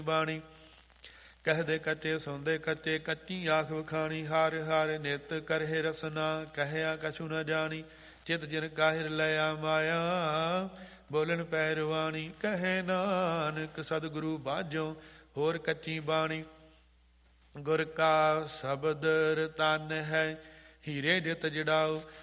ਬਾਣੀ। ਕਹਦੇ ਕੱਚੇ ਸੌਂਦੇ ਕੱਚੇ, ਕੱਚੀ ਆਖ ਵਖਾਣੀ। ਹਰ ਹਰ ਨਿਤ ਕਰਹਿ ਰਸਨਾ, ਕਹਿਆ ਕਛੂ ਨ ਜਾਣੀ। ਚਿਤ ਜਿਨ ਕਾਹਿਰ ਲਿਆ ਮਾਇਆ, ਬੋਲਣ ਪਹਿਰਵਾਣੀ। ਕਹੇ ਨਾਨਕ ਸਤਿਗੁਰੂ ਬਾਝੋਂ, ਹੋਰ ਕੱਚੀ ਬਾਣੀ। ਗੁਰ ਕਾ ਸ਼ਬਦ ਰਤਨ ਹੈ, ਹੀਰੇ ਜਿਤ ਜੜਾਓ।